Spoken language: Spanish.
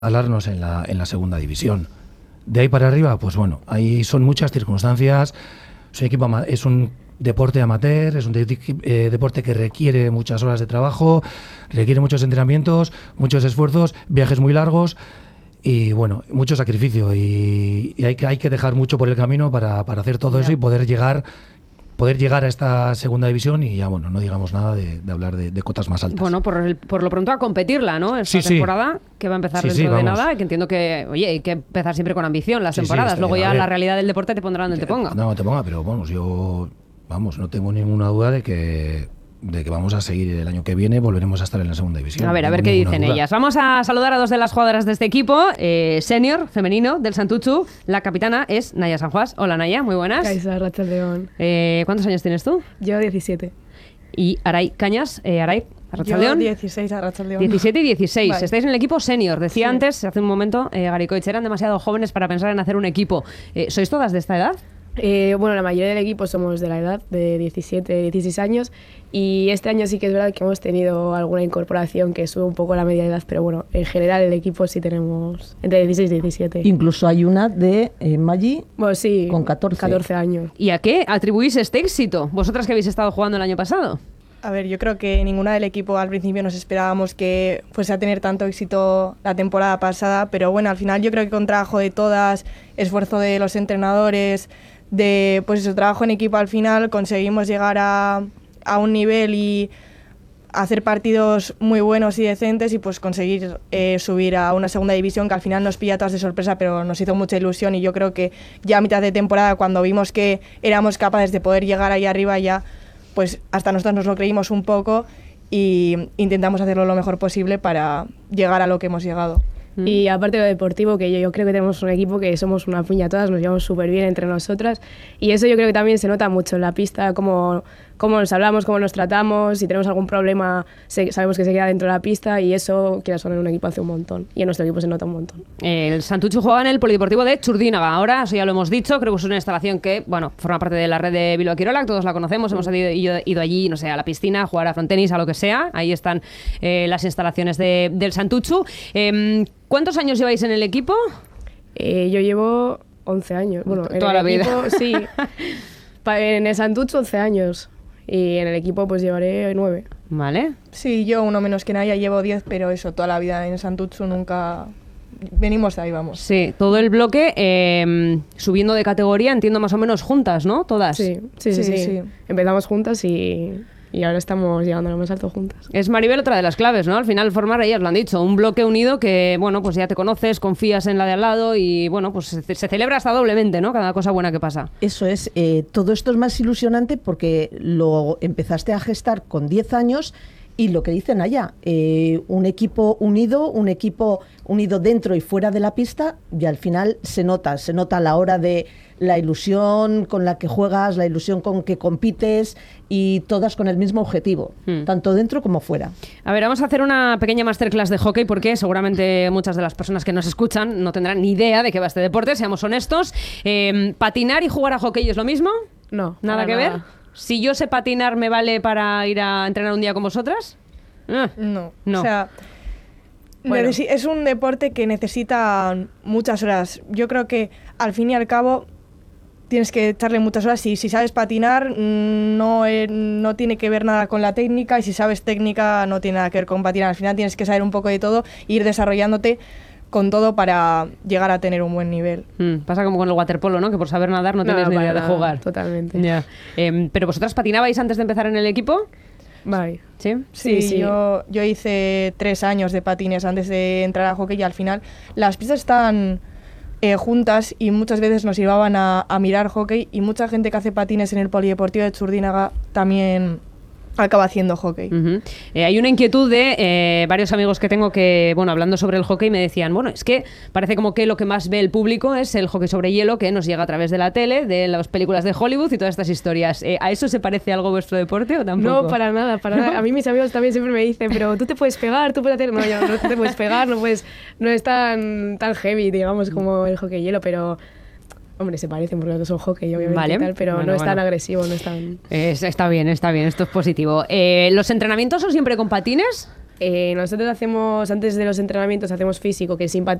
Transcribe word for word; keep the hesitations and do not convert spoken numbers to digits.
instalarnos en la, en la segunda división. De ahí para arriba, pues bueno, ahí son muchas circunstancias. Es un, equipo ama- es un deporte amateur, es un de- eh, deporte que requiere muchas horas de trabajo, requiere muchos entrenamientos, muchos esfuerzos, viajes muy largos y bueno, mucho sacrificio. Y, y hay, que, hay que dejar mucho por el camino para, para hacer todo Ya. eso y poder llegar poder llegar a esta segunda división y ya, bueno, no digamos nada de, de hablar de, de cotas más altas. Bueno, por, el- por lo pronto a competirla, ¿no? Esta Sí, sí. temporada que va a empezar Sí, dentro sí, de vamos. nada, que entiendo que, oye, hay que empezar siempre con ambición las Sí, sí, temporadas. está Luego bien, ya a ver. la realidad del deporte te pondrá donde te ponga. No, te ponga, pero vamos, yo vamos, no tengo ninguna duda de que de que vamos a seguir el año que viene, volveremos a estar en la segunda división. A ver, a No ver tengo qué ninguna dicen duda. ellas. Vamos a saludar a dos de las jugadoras de este equipo. Eh, senior, femenino, del Santuchu. La capitana es Naya Sanjuas. Hola, Naya, muy buenas. Kaisa Arratsaldeon. Eh, ¿Cuántos años tienes tú? Yo diecisiete. Y Aray Cañas. Eh, Aray, Yo Arratsaldeon. dieciséis, Arratsaldeon. diecisiete y dieciséis. Vale. Estáis en el equipo senior. Decía Sí. antes, hace un momento, eh, Garicoich, eran demasiado jóvenes para pensar en hacer un equipo. Eh, ¿Sois todas de esta edad? Eh, bueno, la mayoría del equipo somos de la edad de diecisiete, dieciséis años y este año sí que es verdad que hemos tenido alguna incorporación que sube un poco la media edad, pero bueno, en general el equipo sí tenemos entre dieciséis y diecisiete. Incluso hay una de eh, Maggi Bueno, sí, con catorce. catorce años. ¿Y a qué atribuís este éxito? ¿Vosotras que habéis estado jugando el año pasado? A ver, yo creo que ninguna del equipo al principio nos esperábamos que fuese a tener tanto éxito la temporada pasada, pero bueno, al final yo creo que con trabajo de todas, esfuerzo de los entrenadores, de pues eso, trabajo en equipo al final conseguimos llegar a, a un nivel y hacer partidos muy buenos y decentes y pues conseguir eh, subir a una segunda división que al final nos pilla todas de sorpresa, pero nos hizo mucha ilusión y yo creo que ya a mitad de temporada cuando vimos que éramos capaces de poder llegar ahí arriba ya pues hasta nosotros nos lo creímos un poco y intentamos hacerlo lo mejor posible para llegar a lo que hemos llegado. Y aparte de lo deportivo, que yo, yo creo que tenemos un equipo que somos una piña todas, nos llevamos súper bien entre nosotras y eso yo creo que también se nota mucho en la pista, cómo, cómo nos hablamos, cómo nos tratamos, si tenemos algún problema se- sabemos que se queda dentro de la pista y eso, quieras o no, en un equipo hace un montón y en nuestro equipo se nota un montón. El Santuchu juega en el Polideportivo de Churdínaga. Ahora, eso ya lo hemos dicho, creo que es una instalación que, bueno, forma parte de la red de Bilbao Quirola, todos la conocemos, hemos ido, ido, ido allí, no sé, a la piscina, a jugar a frontenis, a lo que sea. Ahí están eh, las instalaciones de, del Santuchu. Eh, ¿Cuántos años lleváis en el equipo? Eh, yo llevo once años. Bueno, en Toda el la vida. equipo, sí. Pa- en el Santucho once años. Y en el equipo pues llevaré nueve. Vale. Sí, yo uno menos que Naya llevo diez, pero eso, toda la vida en Santuchu nunca... Venimos de ahí, vamos. Sí, todo el bloque eh, subiendo de categoría, entiendo más o menos juntas, ¿no? Todas. Sí, sí, sí. Sí, sí. sí. Empezamos juntas y, y ahora estamos llegando a lo más alto juntas. Es Maribel otra de las claves, ¿no? Al final formar, ellas lo han dicho, un bloque unido que, bueno, pues ya te conoces, confías en la de al lado y, bueno, pues se, se celebra hasta doblemente, ¿no? Cada cosa buena que pasa. Eso es, eh, todo esto es más ilusionante porque lo empezaste a gestar con diez años y lo que dicen allá, eh, un equipo unido, un equipo unido dentro y fuera de la pista y al final se nota, se nota a la hora de la ilusión con la que juegas, la ilusión con que compites y todas con el mismo objetivo, Hmm. tanto dentro como fuera. A ver, vamos a hacer una pequeña masterclass de hockey porque seguramente muchas de las personas que nos escuchan no tendrán ni idea de qué va este deporte, seamos honestos. Eh, ¿Patinar y jugar a hockey es lo mismo? No. ¿Nada para que ver? nada. Si yo sé patinar, ¿me vale para ir a entrenar un día con vosotras? Ah, No. No. O sea, Bueno. necesi- es un deporte que necesita muchas horas. Yo creo que al fin y al cabo tienes que echarle muchas horas. Si, si sabes patinar, mm, no, eh, no tiene que ver nada con la técnica, y si sabes técnica, no tiene nada que ver con patinar. Al final tienes que saber un poco de todo e ir desarrollándote con todo para llegar a tener un buen nivel. mm, pasa como con el waterpolo, ¿no? Que por saber nadar no tenéis ni para idea de nada, jugar. Totalmente. Ya. Eh, ¿Pero vosotras patinabais antes de empezar en el equipo? Bye. ¿Sí? Sí, Sí, sí. Yo, yo hice tres años de patines antes de entrar a hockey y al final las pistas están eh, juntas y muchas veces nos llevaban a, a mirar hockey y mucha gente que hace patines en el Polideportivo de Churdínaga también acaba haciendo hockey. Ujú. Eh, hay una inquietud de eh, varios amigos que tengo que, bueno, hablando sobre el hockey me decían, bueno, es que parece como que lo que más ve el público es el hockey sobre hielo que nos llega a través de la tele, de las películas de Hollywood y todas estas historias. Eh, ¿A eso se parece algo vuestro deporte o tampoco? No, para nada, para nada. A mí mis amigos también siempre me dicen, pero tú te puedes pegar, tú puedes hacer... No, yo no te puedes pegar, no puedes... No es tan, tan heavy, digamos, como el hockey hielo, pero... Hombre, se parecen porque los dos son hockey, obviamente, Vale. y tal, pero Bueno, no es tan bueno. agresivo, no es tan... Es- está bien, está bien, esto es positivo. Eh, ¿Los entrenamientos son siempre con patines? Eh, nosotros hacemos, antes de los entrenamientos, hacemos físico, que es